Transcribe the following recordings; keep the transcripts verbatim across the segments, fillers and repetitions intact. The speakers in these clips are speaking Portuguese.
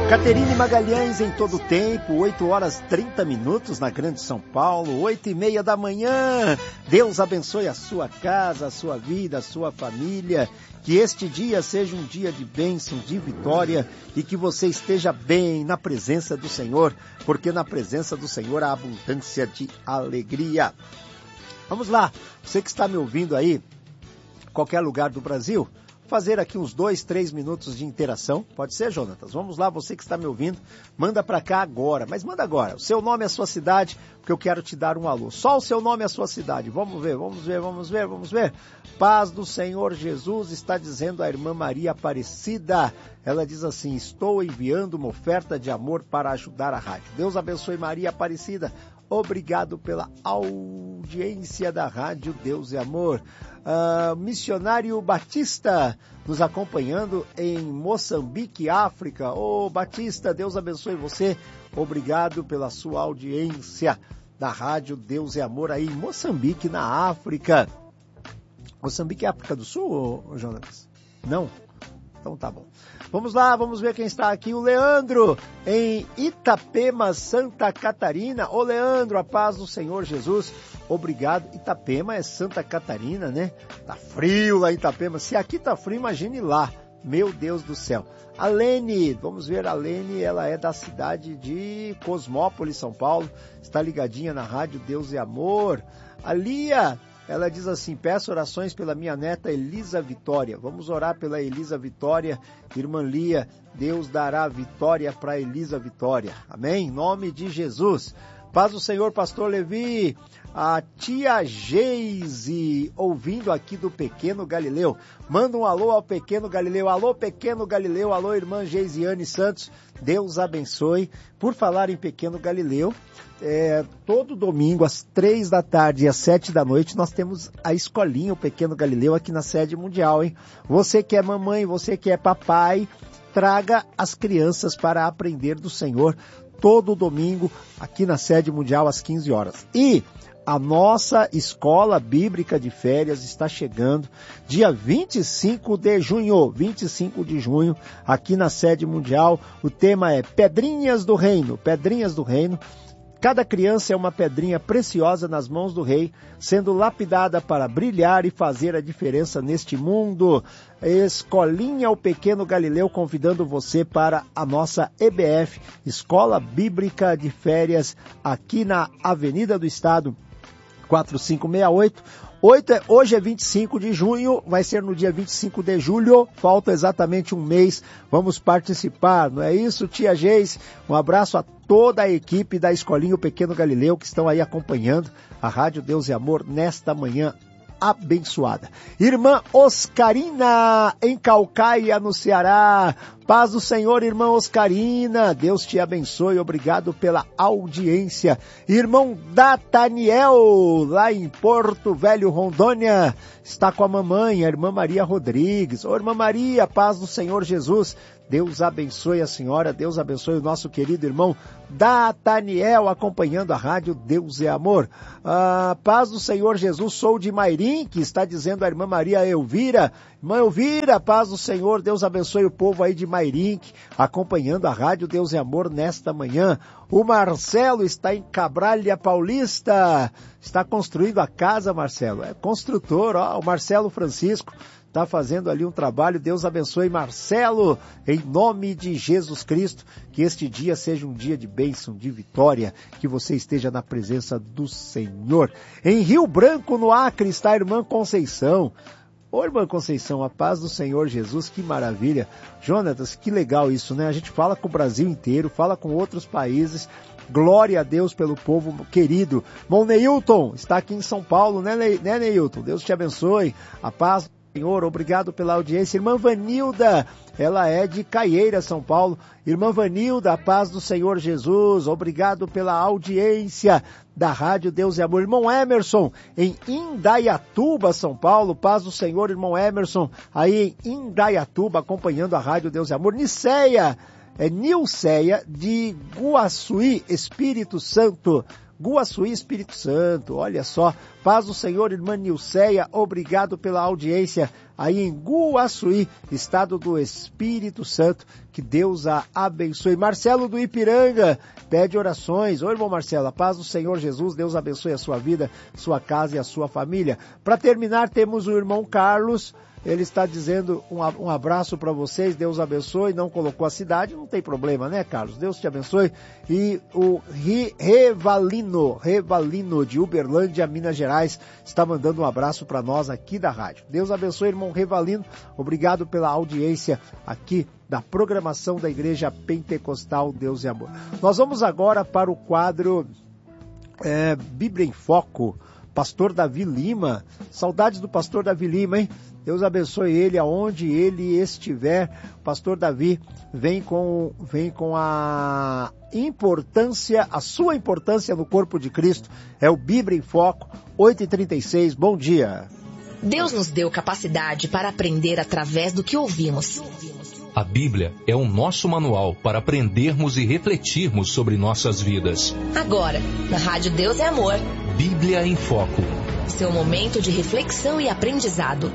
Caterine Magalhães em todo o tempo, oito horas trinta minutos na Grande São Paulo, oito e meia da manhã. Deus abençoe a sua casa, a sua vida, a sua família. Que este dia seja um dia de bênção, de vitória e que você esteja bem na presença do Senhor, porque na presença do Senhor há abundância de alegria. Vamos lá, você que está me ouvindo aí, qualquer lugar do Brasil, fazer aqui uns dois, três minutos de interação. Pode ser, Jonatas? Vamos lá, você que está me ouvindo, manda para cá agora. Mas manda agora, o seu nome e a sua cidade, porque eu quero te dar um alô. Só o seu nome e a sua cidade. Vamos ver, vamos ver, vamos ver, vamos ver. Paz do Senhor Jesus, está dizendo a irmã Maria Aparecida. Ela diz assim: estou enviando uma oferta de amor para ajudar a rádio. Deus abençoe Maria Aparecida. Obrigado pela audiência da rádio Deus e Amor. Uh, missionário Batista nos acompanhando em Moçambique, África. Ô Batista, Deus abençoe você. Obrigado pela sua audiência da rádio Deus e Amor aí em Moçambique, na África. Moçambique é África do Sul, ô, Jonas? Não? Então tá bom. Vamos lá, vamos ver quem está aqui. O Leandro, em Itapema, Santa Catarina. Ô Leandro, a paz do Senhor Jesus. Obrigado. Itapema é Santa Catarina, né? Tá frio lá em Itapema. Se aqui tá frio, imagine lá. Meu Deus do céu. A Lene, vamos ver a Lene, ela é da cidade de Cosmópolis, São Paulo. Está ligadinha na rádio Deus e Amor. A Lia, ela diz assim: peço orações pela minha neta Elisa Vitória. Vamos orar pela Elisa Vitória. Irmã Lia, Deus dará vitória para Elisa Vitória. Amém? Em nome de Jesus. Paz do Senhor, pastor Levi. A tia Geise, ouvindo aqui do Pequeno Galileu. Manda um alô ao Pequeno Galileu. Alô, Pequeno Galileu. Alô, irmã Geisiane Santos. Deus abençoe. Por falar em Pequeno Galileu, é, todo domingo, às três da tarde e às sete da noite, nós temos a escolinha, o Pequeno Galileu, aqui na sede mundial, hein? Você que é mamãe, você que é papai, traga as crianças para aprender do Senhor todo domingo, aqui na sede mundial, às quinze horas. E a nossa escola bíblica de férias está chegando dia vinte e cinco de junho, vinte e cinco de junho, aqui na sede mundial. O tema é Pedrinhas do Reino, Pedrinhas do Reino. Cada criança é uma pedrinha preciosa nas mãos do Rei, sendo lapidada para brilhar e fazer a diferença neste mundo. Escolinha o Pequeno Galileu convidando você para a nossa E B F, Escola Bíblica de Férias, aqui na Avenida do Estado, quatro cinco seis oito. oito é, hoje é vinte e cinco de junho, vai ser no dia vinte e cinco de julho, falta exatamente um mês, vamos participar, não é isso, tia Geis? Um abraço a toda a equipe da Escolinha o Pequeno Galileu que estão aí acompanhando a Rádio Deus e Amor nesta manhã abençoada. Irmã Oscarina, em Caucaia, no Ceará. Paz do Senhor, irmã Oscarina. Deus te abençoe. Obrigado pela audiência. Irmão Dataniel, lá em Porto Velho, Rondônia, está com a mamãe, a irmã Maria Rodrigues. Ô, irmã Maria, paz do Senhor Jesus. Deus abençoe a senhora, Deus abençoe o nosso querido irmão Dataniel, acompanhando a rádio Deus é Amor. Ah, paz do Senhor Jesus, sou de Mairim, que está dizendo a irmã Maria Elvira. Irmã Elvira, paz do Senhor, Deus abençoe o povo aí de Mairim, acompanhando a rádio Deus é Amor nesta manhã. O Marcelo está em Cabralha Paulista, está construindo a casa, Marcelo, é construtor, ó, o Marcelo Francisco. Está fazendo ali um trabalho. Deus abençoe Marcelo, em nome de Jesus Cristo, que este dia seja um dia de bênção, de vitória, que você esteja na presença do Senhor. Em Rio Branco, no Acre, está a irmã Conceição. Ô, irmã Conceição, a paz do Senhor Jesus, que maravilha. Jonatas, que legal isso, né? A gente fala com o Brasil inteiro, fala com outros países. Glória a Deus pelo povo querido. Bom, Neilton, está aqui em São Paulo, né, né Neilton? Deus te abençoe. A paz Senhor, obrigado pela audiência. Irmã Vanilda, ela é de Caieira, São Paulo. Irmã Vanilda, a paz do Senhor Jesus, obrigado pela audiência da Rádio Deus e Amor. Irmão Emerson, em Indaiatuba, São Paulo, paz do Senhor, irmão Emerson, aí em Indaiatuba, acompanhando a Rádio Deus e Amor. Niceia, é Nilceia, de Guaçuí, Espírito Santo. Guaçuí, Espírito Santo, olha só. Paz do Senhor, irmã Nilceia, obrigado pela audiência aí em Guaçuí, estado do Espírito Santo. Que Deus a abençoe. Marcelo do Ipiranga pede orações. Oi, irmão Marcelo, a paz do Senhor Jesus, Deus abençoe a sua vida, sua casa e a sua família. Para terminar, temos o irmão Carlos. Ele está dizendo um, um abraço para vocês, Deus abençoe, não colocou a cidade, não tem problema, né, Carlos? Deus te abençoe. E o Ri, Revalino, Revalino de Uberlândia, Minas Gerais, está mandando um abraço para nós aqui da rádio. Deus abençoe, irmão Revalino, obrigado pela audiência aqui da programação da Igreja Pentecostal Deus e Amor. Nós vamos agora para o quadro é, Bíblia em Foco, Pastor Davi Lima. Saudades do Pastor Davi Lima, hein? Deus abençoe ele aonde ele estiver. Pastor Davi vem com, vem com a importância, a sua importância no corpo de Cristo. É o Bíblia em Foco, oito e trinta e seis. Bom dia. Deus nos deu capacidade para aprender através do que ouvimos. A Bíblia é o nosso manual para aprendermos e refletirmos sobre nossas vidas. Agora, na Rádio Deus é Amor. Bíblia em Foco. Seu momento de reflexão e aprendizado.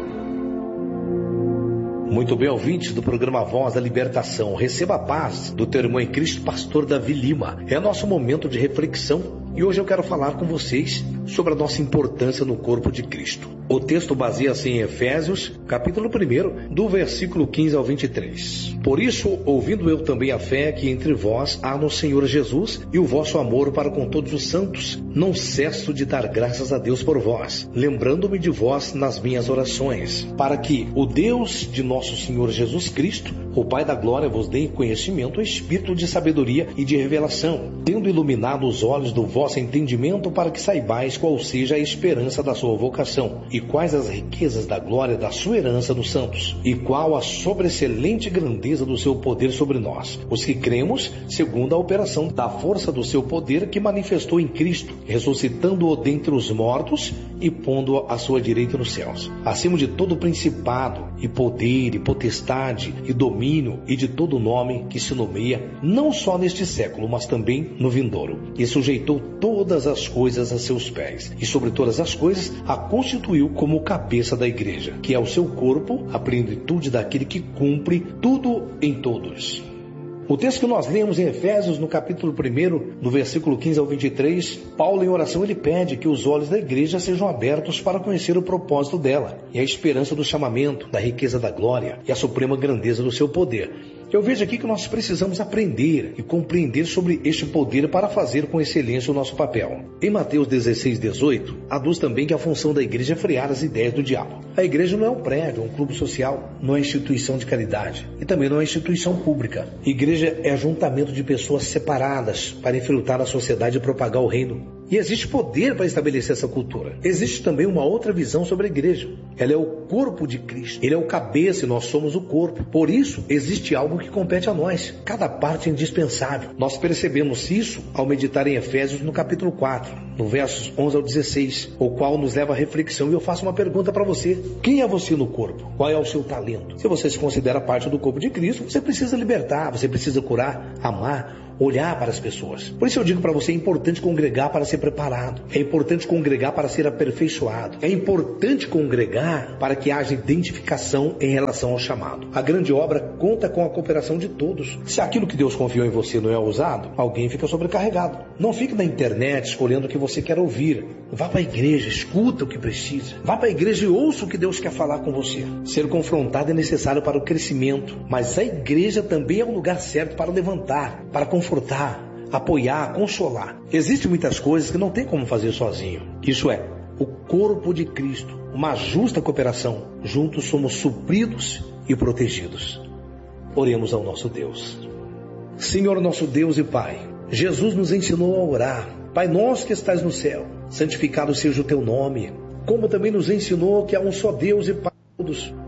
Muito bem, ouvintes do programa Voz da Libertação. Receba a paz do teu irmão em Cristo, Pastor Davi Lima. É nosso momento de reflexão e hoje eu quero falar com vocês sobre a nossa importância no corpo de Cristo. O texto baseia-se em Efésios, capítulo um, do versículo quinze ao vinte e três. Por isso, ouvindo eu também a fé que entre vós há no Senhor Jesus e o vosso amor para com todos os santos, não cesso de dar graças a Deus por vós, lembrando-me de vós nas minhas orações, para que o Deus de nosso Senhor Jesus Cristo, o Pai da glória, vos dê conhecimento, espírito de sabedoria e de revelação, tendo iluminado os olhos do vosso entendimento, para que saibais qual seja a esperança da sua vocação, e quais as riquezas da glória da sua herança nos santos, e qual a sobreexcelente grandeza do seu poder sobre nós, os que cremos, segundo a operação da força do seu poder que manifestou em Cristo, ressuscitando-o dentre os mortos e pondo-o à sua direita nos céus, acima de todo principado, e poder, e potestade, e domínio, e de todo nome que se nomeia, não só neste século, mas também no vindouro, e sujeitou todas as coisas a seus pés, e sobre todas as coisas a constituiu como cabeça da igreja, que é o seu corpo, a plenitude daquele que cumpre tudo em todos. O texto que nós lemos em Efésios, no capítulo um, no versículo quinze ao vinte e três, Paulo em oração ele pede que os olhos da igreja sejam abertos para conhecer o propósito dela, e a esperança do chamamento, da riqueza da glória e a suprema grandeza do seu poder. Eu vejo aqui que nós precisamos aprender e compreender sobre este poder para fazer com excelência o nosso papel. Em Mateus dezesseis, dezoito, aduz também que a função da igreja é frear as ideias do diabo. A igreja não é um prédio, um clube social, não é instituição de caridade e também não é instituição pública. A igreja é ajuntamento de pessoas separadas para infiltrar a sociedade e propagar o reino. E existe poder para estabelecer essa cultura. Existe também uma outra visão sobre a igreja. Ela é o corpo de Cristo. Ele é o cabeça e nós somos o corpo. Por isso, existe algo que compete a nós. Cada parte é indispensável. Nós percebemos isso ao meditar em Efésios no capítulo quatro, no versos onze ao dezesseis, o qual nos leva à reflexão. E eu faço uma pergunta para você. Quem é você no corpo? Qual é o seu talento? Se você se considera parte do corpo de Cristo, você precisa libertar, você precisa curar, amar, olhar para as pessoas. Por isso eu digo para você, é importante congregar para ser preparado. É importante congregar para ser aperfeiçoado. É importante congregar para que haja identificação em relação ao chamado. A grande obra conta com a cooperação de todos. Se aquilo que Deus confiou em você não é usado, alguém fica sobrecarregado. Não fique na internet escolhendo o que você quer ouvir. Vá para a igreja, escuta o que precisa. Vá para a igreja e ouça o que Deus quer falar com você. Ser confrontado é necessário para o crescimento, mas a igreja também é um lugar certo para levantar, para confortar, apoiar, consolar. Existem muitas coisas que não tem como fazer sozinho. Isso é, o corpo de Cristo, uma justa cooperação. Juntos somos supridos e protegidos. Oremos ao nosso Deus. Senhor nosso Deus e Pai, Jesus nos ensinou a orar. Pai nosso que estás no céu, santificado seja o teu nome. Como também nos ensinou que há um só Deus e Pai de todos,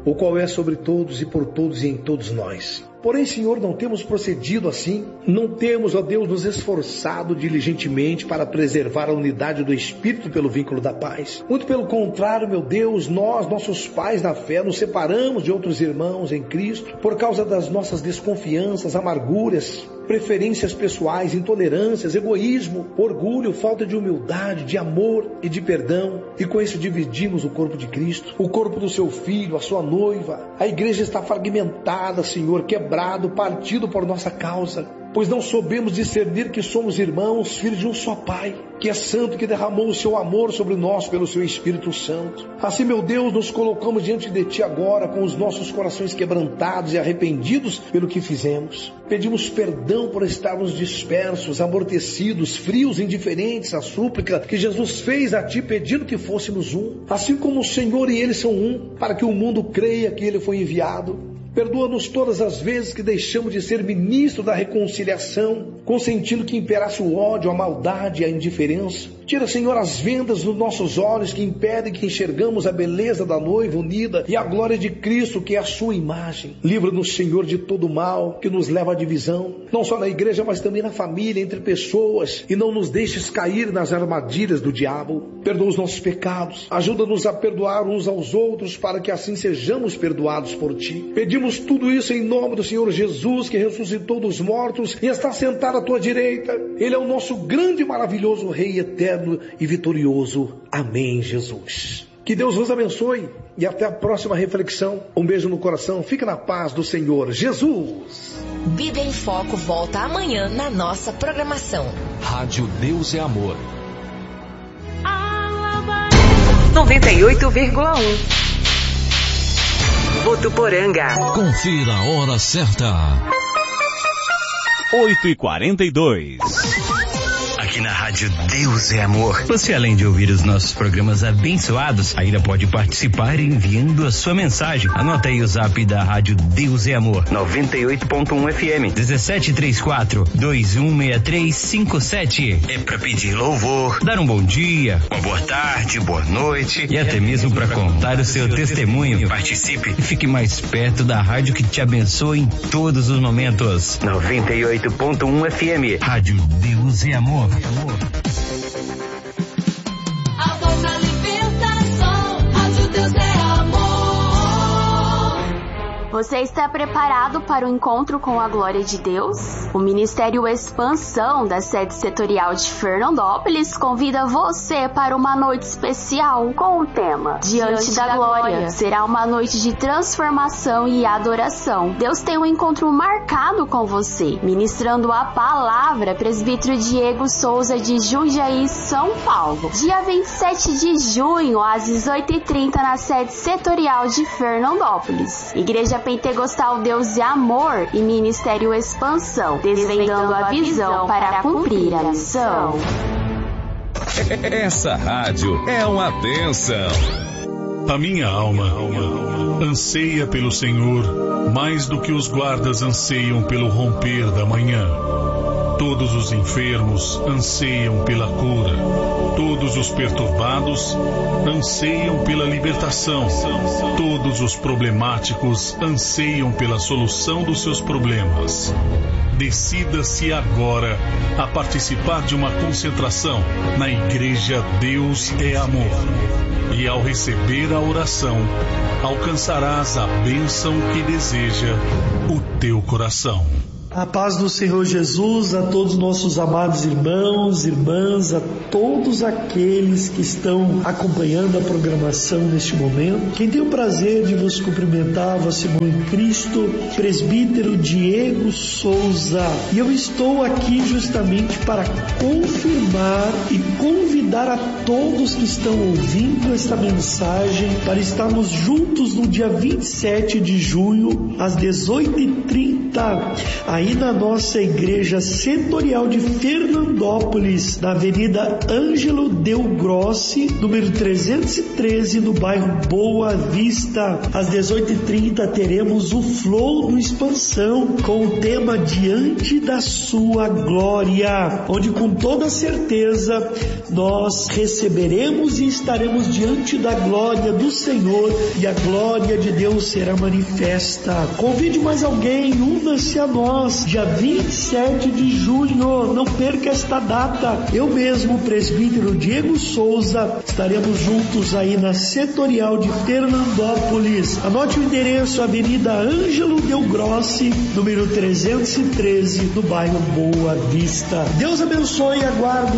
o qual é sobre todos e por todos e em todos nós. Porém, Senhor, não temos procedido assim, não temos, ó Deus, nos esforçado diligentemente para preservar a unidade do Espírito pelo vínculo da paz. Muito pelo contrário, meu Deus, nós, nossos pais na fé, nos separamos de outros irmãos em Cristo por causa das nossas desconfianças, amarguras, preferências pessoais, intolerâncias, egoísmo, orgulho, falta de humildade, de amor e de perdão. E com isso dividimos o corpo de Cristo, o corpo do seu Filho, a sua noiva. A igreja está fragmentada, Senhor, quebrado, partido por nossa causa, pois não soubemos discernir que somos irmãos, filhos de um só Pai, que é santo, que derramou o seu amor sobre nós pelo seu Espírito Santo. Assim, meu Deus, nos colocamos diante de Ti agora com os nossos corações quebrantados e arrependidos pelo que fizemos. Pedimos perdão por estarmos dispersos, amortecidos, frios, indiferentes à súplica que Jesus fez a Ti pedindo que fôssemos um. Assim como o Senhor e Ele são um, para que o mundo creia que Ele foi enviado. Perdoa-nos todas as vezes que deixamos de ser ministro da reconciliação, consentindo que imperasse o ódio, a maldade e a indiferença. Tira, Senhor, as vendas dos nossos olhos que impedem que enxergamos a beleza da noiva unida e a glória de Cristo, que é a sua imagem. Livra-nos, Senhor, de todo mal que nos leva à divisão, não só na igreja, mas também na família, entre pessoas, e não nos deixes cair nas armadilhas do diabo. Perdoa os nossos pecados, ajuda-nos a perdoar uns aos outros, para que assim sejamos perdoados por Ti. Pedimos tudo isso em nome do Senhor Jesus, que ressuscitou dos mortos e está sentado à Tua direita. Ele é o nosso grande e maravilhoso Rei eterno e vitorioso. Amém, Jesus. Que Deus vos abençoe e até a próxima reflexão. Um beijo no coração. Fica na paz do Senhor Jesus. Bíblia em Foco volta amanhã na nossa programação. Rádio Deus é Amor. noventa e oito vírgula um. Votuporanga. Confira a hora certa. oito e quarenta e dois. Aqui na Rádio Deus é Amor, você, além de ouvir os nossos programas abençoados, ainda pode participar enviando a sua mensagem. Anota aí o zap da Rádio Deus é Amor, noventa e oito ponto um F M, dezessete trinta e quatro, vinte e um sessenta e três cinquenta e sete. É para pedir louvor, dar um bom dia, uma boa tarde, boa noite e até mesmo para contar o seu testemunho. Participe e fique mais perto da rádio que te abençoa em todos os momentos. noventa e oito ponto um F M, Rádio Deus é Amor. A vossa libertação, Rádio Deus é Amor. Você está preparado para o encontro com a glória de Deus? O Ministério Expansão da sede setorial de Fernandópolis convida você para uma noite especial com o tema Diante, Diante da, da glória. glória. Será uma noite de transformação e adoração. Deus tem um encontro marcado com você. Ministrando a palavra, presbítero Diego Souza de Jundiaí, São Paulo. Dia vinte e sete de junho, às dezoito e trinta, na sede setorial de Fernandópolis. Igreja Pentecostal Deus e Amor e Ministério Expansão, desvendando a visão para cumprir a missão. Essa rádio é uma bênção. A minha alma anseia pelo Senhor mais do que os guardas anseiam pelo romper da manhã. Todos os enfermos anseiam pela cura. Todos os perturbados anseiam pela libertação. Todos os problemáticos anseiam pela solução dos seus problemas. Decida-se agora a participar de uma concentração na Igreja Deus é Amor. E ao receber a oração, alcançarás a bênção que deseja o teu coração. A paz do Senhor Jesus a todos os nossos amados irmãos, irmãs, a todos aqueles que estão acompanhando a programação neste momento. Quem tem o prazer de vos cumprimentar, vosso irmão em Cristo, presbítero Diego Souza. E eu estou aqui justamente para confirmar e convidar a todos que estão ouvindo esta mensagem para estarmos juntos no dia vinte e sete de junho, às dezoito e trinta, aí aí na nossa igreja setorial de Fernandópolis, na Avenida Ângelo Del Grossi, número trezentos e treze, no bairro Boa Vista. Às dezoito e trinta teremos o Flow do Expansão com o tema Diante da Sua Glória, onde com toda certeza nós receberemos e estaremos diante da glória do Senhor e a glória de Deus será manifesta. Convide mais alguém, una-se a nós, dia vinte e sete de junho, não perca esta data. Eu mesmo, presbítero Diego Souza, estaremos juntos aí na setorial de Fernandópolis. Anote o endereço, Avenida Ângelo Del Grossi, número trezentos e treze, no bairro Boa Vista. Deus abençoe e aguardo